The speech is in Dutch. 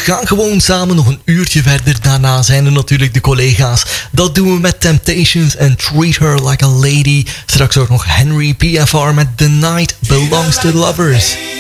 gaan gewoon samen nog een uurtje verder. Daarna zijn er natuurlijk de collega's. Dat doen we met Temptations en Treat Her Like a Lady. Straks ook nog Henry PFR met The Night Belongs to Lovers.